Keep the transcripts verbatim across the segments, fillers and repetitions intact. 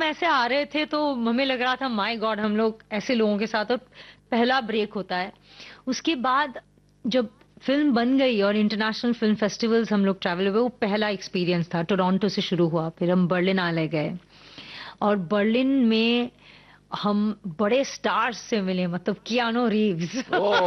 हम ऐसे आ रहे थे तो हमें लग रहा था माय गॉड हम लोग ऐसे लोगों के साथ, और पहला ब्रेक होता है। उसके बाद जब फिल्म बन गई और इंटरनेशनल फिल्म फेस्टिवल्स हम लोग ट्रैवल हुए, वो पहला एक्सपीरियंस था। टोरंटो से शुरू हुआ, फिर हम बर्लिनाले गए, और बर्लिन में हम बड़े स्टार्स से मिले, मतलब कियानो रीव्स।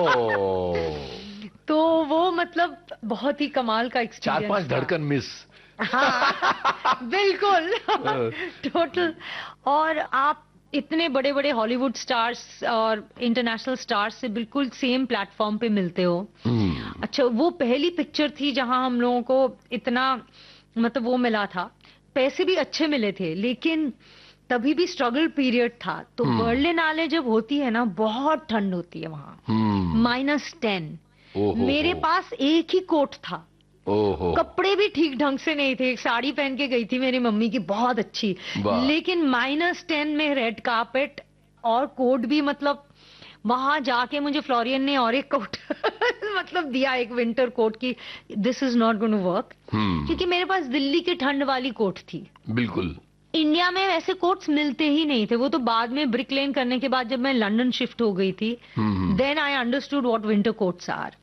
तो वो मतलब बहुत ही कमाल का एक्सपीरियंस चार पांच धड़कन मिस। हाँ बिल्कुल टोटल। और आप इतने बड़े बड़े हॉलीवुड स्टार्स और इंटरनेशनल स्टार्स से बिल्कुल सेम प्लेटफॉर्म पे मिलते हो। hmm. अच्छा, वो पहली पिक्चर थी जहां हम लोगों को इतना मतलब वो मिला था। पैसे भी अच्छे मिले थे, लेकिन तभी भी स्ट्रगल पीरियड था। तो hmm. बर्लिनाले जब होती है ना, बहुत ठंड होती है वहां, माइनस टेन। मेरे पास एक ही कोट था, ओहो। कपड़े भी ठीक ढंग से नहीं थे। एक साड़ी पहन के गई थी मेरी मम्मी की, बहुत अच्छी, लेकिन माइनस टेन में रेड कार्पेट और कोट भी, मतलब वहां जाके मुझे फ्लोरियन ने और एक कोट मतलब दिया, एक विंटर कोट की, this is not going to work, क्योंकि मेरे पास दिल्ली की ठंड वाली कोट थी। बिल्कुल। इंडिया में ऐसे कोट्स मिलते ही नहीं थे। वो तो बाद में ब्रिक लेन करने के बाद जब मैं लंदन शिफ्ट हो गई थी, then I understood what winter quotes are.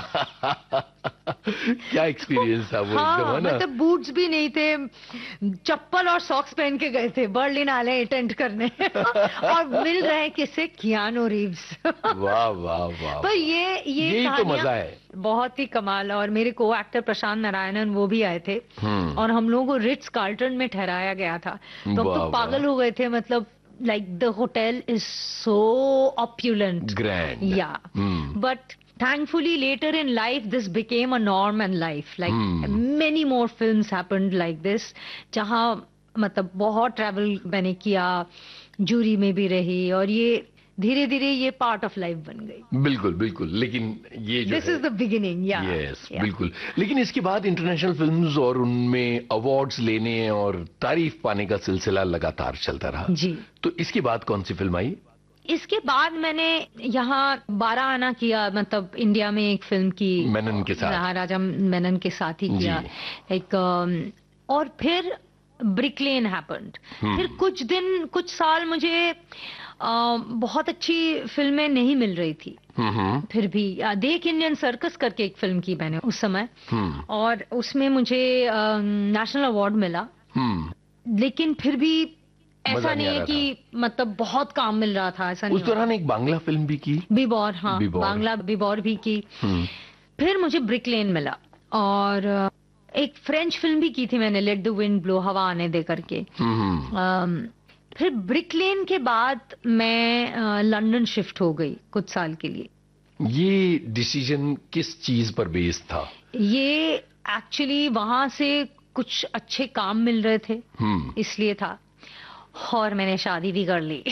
क्या एक्सपीरियंस था वो। हाँ, एकदम है ना? मतलब बूट्स भी नहीं थे, चप्पल और सॉक्स पहन के गए थे बर्लिनाले अटेंड करने और मिल रहे किससे, कियानो रीव्स। वाह वाह वाह। पर ये ये यही तो मजा है, बहुत ही कमाल। और मेरे को एक्टर प्रशांत नारायणन वो भी आए थे, और हम लोगों को रिट्स कार्ल्टन में ठहराया गया था। तो हम तो पागल हो गए थे, मतलब like the hotel is so ऑप्युलेंट, grand. या but thankfully later in life this became a norm and life, like hmm. many more films happened like this, जहाँ मतलब बहुत ट्रैवल मैंने किया, जूरी में भी रही, और ये धीरे धीरे ये पार्ट ऑफ लाइफ बन गई। बिल्कुल बिल्कुल। लेकिन ये जो दिस इज द बिगिनिंग, या यस बिल्कुल। लेकिन इसके बाद इंटरनेशनल फिल्म्स और उनमें अवार्ड्स लेने और तारीफ पाने का सिलसिला लगातार चलता रहा जी। तो इसके बाद कौन सी फिल्म आई? इसके बाद मैंने यहाँ बारह आना किया, मतलब इंडिया में एक फिल्म की, मेनन के साथ, राजा मेनन के साथ ही किया एक, और फिर ब्रिक लेन हैपेंड। फिर कुछ दिन कुछ साल मुझे आ, बहुत अच्छी फिल्में नहीं मिल रही थी, फिर भी देख इंडियन सर्कस करके एक फिल्म की मैंने उस समय, और उसमें मुझे नेशनल अवार्ड मिला, लेकिन फिर भी ऐसा नहीं है कि मतलब बहुत काम मिल रहा था, ऐसा नहीं। उस दौरान एक बांग्ला फिल्म भी की, बिबौर, हाँ बिबौर। बांग्ला बिबौर भी की। फिर मुझे ब्रिक लेन मिला, और एक फ्रेंच फिल्म भी की थी मैंने, लेट द विंड ब्लो, हवा आने दे करके। फिर ब्रिक लेन के बाद मैं लंदन शिफ्ट हो गई कुछ साल के लिए। ये डिसीजन किस चीज पर बेस्ड था? ये एक्चुअली वहां से कुछ अच्छे काम मिल रहे थे, इसलिए था, और मैंने शादी भी कर ली।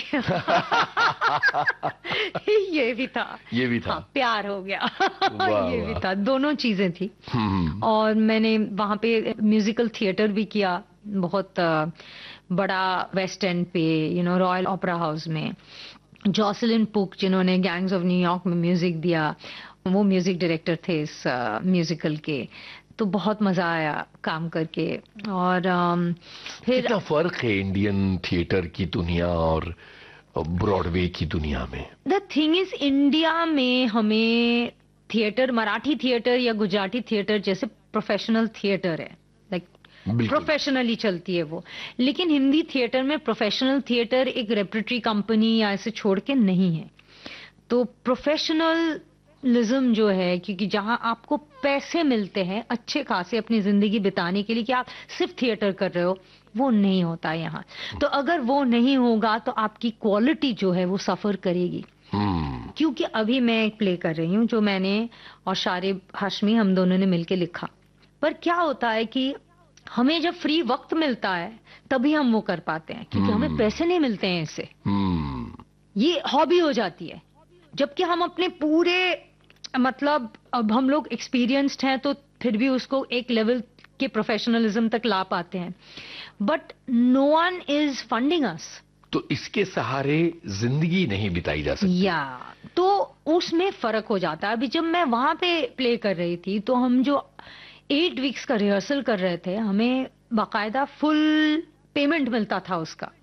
ये भी था, ये भी था, हाँ, प्यार हो गया। ये भी था, दोनों चीजें थी। और मैंने वहां पे म्यूजिकल थिएटर भी किया, बहुत बड़ा वेस्ट एंड पे, you know, royal opera house में। जॉसलिन पुक, जिन्होंने गैंग्स ऑफ न्यूयॉर्क में म्यूजिक दिया, वो म्यूजिक डायरेक्टर थे इस म्यूजिकल के। तो बहुत मजा आया काम करके। और फिर कितना फर्क है इंडियन थिएटर की दुनिया और ब्रॉडवे की दुनिया में? द थिंग इज, इंडिया में हमें थिएटर, मराठी थिएटर या गुजराती थिएटर जैसे प्रोफेशनल थिएटर है, लाइक प्रोफेशनली चलती है वो, लेकिन हिंदी थिएटर में प्रोफेशनल थिएटर एक रेपरेटरी कंपनी या ऐसे छोड़ के नहीं है। तो प्रोफेशनल लिज्म जो है, क्योंकि जहां आपको पैसे मिलते हैं अच्छे खासे अपनी जिंदगी बिताने के लिए, कि आप सिर्फ थिएटर कर रहे हो, वो नहीं होता यहाँ। तो अगर वो नहीं होगा तो आपकी क्वालिटी जो है वो सफर करेगी। hmm. क्योंकि अभी मैं एक प्ले कर रही हूँ जो मैंने और शारिब हाशमी हम दोनों ने मिलके लिखा, पर क्या होता है कि हमें जब फ्री वक्त मिलता है तभी हम वो कर पाते हैं, क्योंकि hmm. हमें पैसे नहीं मिलते हैं इससे। hmm. ये हॉबी हो जाती है, जबकि हम अपने पूरे, मतलब अब हम लोग एक्सपीरियंस्ड हैं तो फिर भी उसको एक लेवल के प्रोफेशनलिज्म तक ला पाते हैं, but no one is funding अस। तो इसके सहारे जिंदगी नहीं बिताई जा सकती, या तो उसमें फर्क हो जाता है। अभी जब मैं वहां पे प्ले कर रही थी तो हम जो एट वीक्स का रिहर्सल कर रहे थे, हमें बाकायदा फुल पेमेंट मिलता था उसका।